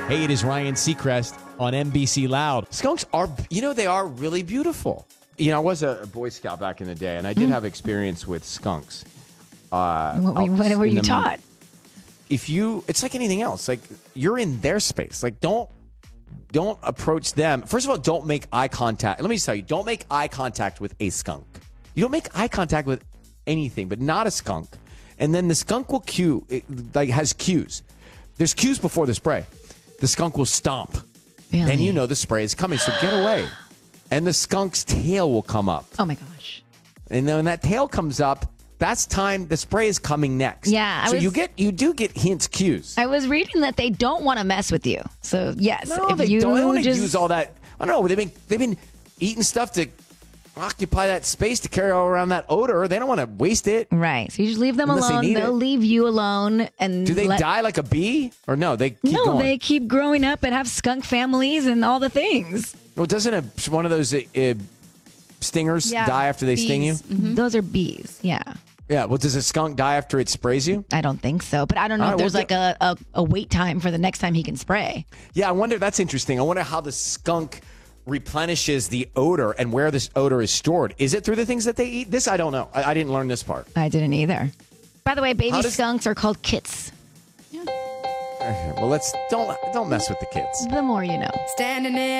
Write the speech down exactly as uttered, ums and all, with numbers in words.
Hey, it is Ryan Seacrest on N B C Loud. Skunks are, you know, they are really beautiful. You know, I was a Boy Scout back in the day, and I did mm. have experience with skunks. Uh, what, what were you the, taught? If you, it's like anything else. Like, you're in their space. Like, don't, don't approach them. First of all, don't make eye contact. Let me just tell you, don't make eye contact with a skunk. You don't make eye contact with anything, but not a skunk. And then the skunk will cue, it, like, has cues. There's cues before the spray. The skunk will stomp. Really? Then you know the spray is coming, so get away. And the skunk's tail will come up. Oh, my gosh. And then when that tail comes up, that's time the spray is coming next. Yeah. I so was, you get you do get hints, cues. I was reading that they don't want to mess with you. So, yes. No, if they you don't, they don't want to just... use all that. I don't know. They've been, they've been eating stuff to occupy that space to carry all around that odor. They don't want to waste it. Right. So you just leave them Unless alone. they They'll it. leave you alone. And do they let... die like a bee? Or no, they keep no, going? they keep growing up and have skunk families and all the things. Well, doesn't a, one of those uh, uh, stingers yeah, die after they bees. sting you? Mm-hmm. Those are bees, yeah. Yeah, well, does a skunk die after it sprays you? I don't think so, but I don't know All if right, there's well, like a, a, a wait time for the next time he can spray. Yeah, I wonder, that's interesting. I wonder how the skunk replenishes the odor and where this odor is stored. Is it through the things that they eat? This, I don't know. I, I didn't learn this part. I didn't either. By the way, baby does... skunks are called kits. Yeah. Well, let's, don't, don't mess with the kids. The more you know. Standing in